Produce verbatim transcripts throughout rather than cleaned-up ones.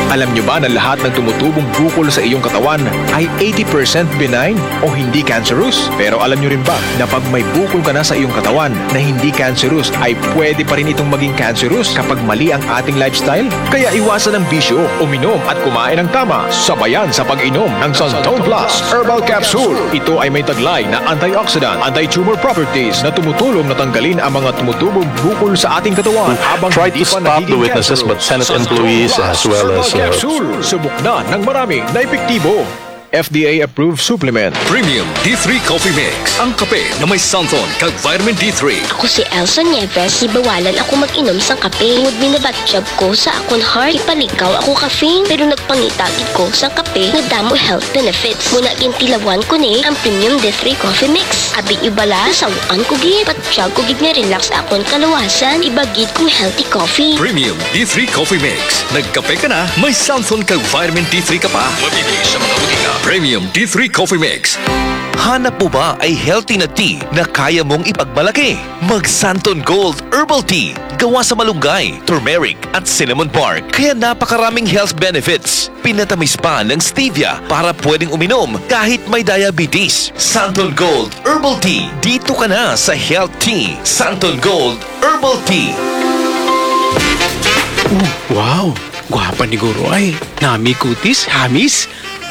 Alam nyo ba na lahat ng tumutubong bukol sa iyong katawan ay eighty percent benign o hindi cancerous? Pero alam nyo rin ba na pag may bukol ka na sa iyong katawan na hindi cancerous ay pwede pa rin itong maging cancerous kapag mali ang ating lifestyle? Kaya iwasan ang bisyo, uminom at kumain ng tama, sabayan sa pag-inom ng Santon Plus Herbal Capsule. Ito ay may taglay na antioxidant, anti-tumor properties na tumutulong na tanggalin ang mga tumutubong bukol sa ating katawan habang Try to stop the witnesses but Senate employees as well as uh, Capsule. Subok na ng marami na epektibo. F D A-approved supplement. Premium D three Coffee Mix. Ang kape na may Santon kag vitamin D three. Ako si Elsa Nieves, ibawalan ako mag-inom sang kape. Ngud minabatsyab ko sa akon heart. Ipalikaw ako caffeine, pero nagpangitagid ko sang kape nga damo health benefits. Muna gintilawan ko ni ang Premium D three Coffee Mix. Abi ibala, sawaan ko gid. Patsyag ko gid nga relax akon kalawasan. Ibagid kong healthy coffee. Premium D three Coffee Mix. Nagkape ka na, may Santon kag vitamin D three ka pa. Mabibili sa mga butika. Premium D three Coffee Mix. Hanap mo ba ay healthy na tea na kaya mong ipagmalaki? Mag Santon Gold Herbal Tea. Gawa sa malunggay, turmeric at cinnamon bark. Kaya napakaraming health benefits. Pinatamis pa ng stevia para pwedeng uminom kahit may diabetes. Santon Gold Herbal Tea. Dito ka na sa Health Tea. Santon Gold Herbal Tea. Uh, wow! Gwapa ni Guro ay. Nami kutis, hamis.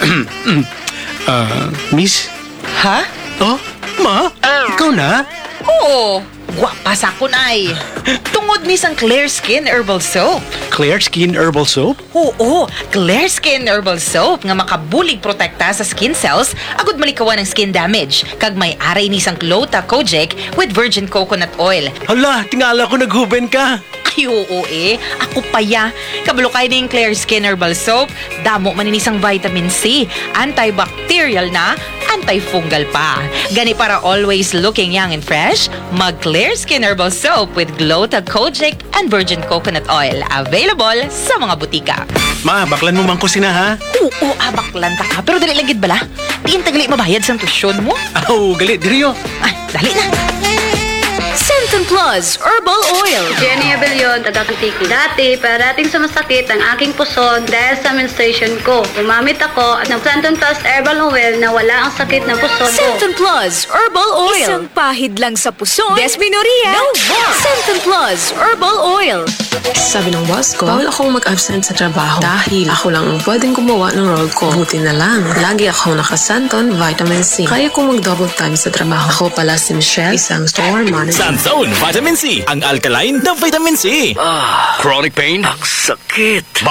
uh, miss? Ha? Oh, ma? Ikaw na? Oo. Gwapa sa kun ay. Tungod ni sang Clear Skin Herbal Soap. Clear Skin Herbal Soap? Oo, Clear Skin Herbal Soap nga makabulig protekta sa skin cells agud malikawan ng skin damage. Kag may aray ni sang Clota Kojic with virgin coconut oil. Hala, tingala ko naghuben ka. Ay, oo eh. Ako pa ya. Kabalo kayo ng Clear Skin Herbal Soap. Damo maninisang vitamin C. Antibacterial na, antifungal pa. Gani para always looking young and fresh, mag Clear Skin Herbal Soap with Glota Kojic and virgin coconut oil. Available sa mga butika. Ma, baklan mo man ko sina ha? Oo, abaklan ta ka. Pero dali lagid bala. Tiin tagali mabayad sa tusyon mo. Oh, gali, diriyo. Ay, dali na. Santon Plus Herbal Oil. Jenny Abellion, taga-Kutiki. Dati, parating sumasakit ang aking puson dahil sa menstruation ko. Gumamit ako at ng Santon Plus Herbal Oil na wala ang sakit ng puson ko. Santon Plus Herbal Oil. Isang pahid lang sa puson. Desmenoria. No more. Santon Plus Herbal Oil. Sabi ng boss ko, bawal akong mag-absent sa trabaho dahil ako lang ang pwedeng gumawa ng role ko. Buti na lang, lagi akong nakasanton vitamin C. Kaya kong mag-double time sa trabaho. Ako pala si Michelle, isang store manager. Santon Vitamin C, ang alkaline na vitamin C. Ah, chronic pain? Ang sakit.